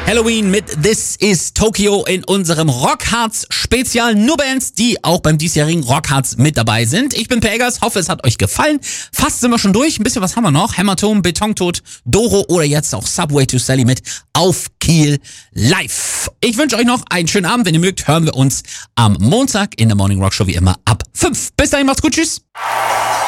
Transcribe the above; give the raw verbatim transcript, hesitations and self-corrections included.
Halloween mit This is Tokyo in unserem Rockharz Spezial. Nur Bands, die auch beim diesjährigen Rockharz mit dabei sind. Ich bin Pelgas, hoffe es hat euch gefallen. Fast sind wir schon durch, ein bisschen was haben wir noch. Hämatom, Betontod, Doro oder jetzt auch Subway to Sally mit Auf Kiel live. Ich wünsche euch noch einen schönen Abend. Wenn ihr mögt, hören wir uns am Montag in der Morning Rock Show wie immer ab fünf. Bis dahin, macht's gut, tschüss.